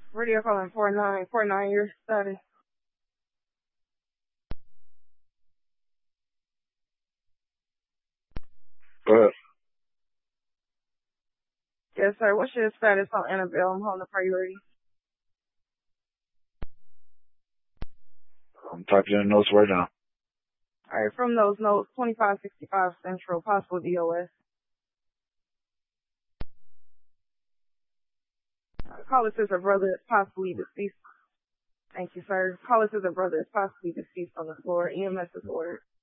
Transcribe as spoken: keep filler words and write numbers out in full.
Radio calling four nine four nine, your status. Good. Yes, sir. What's your status on Annabelle? I'm holding a priority. I'm typing in the notes right now. All right, from those notes, twenty-five sixty-five Central, possible D O S. Uh, caller says her brother is possibly deceased. Thank you, sir. Caller says her brother is possibly deceased on the floor. E M S is ordered.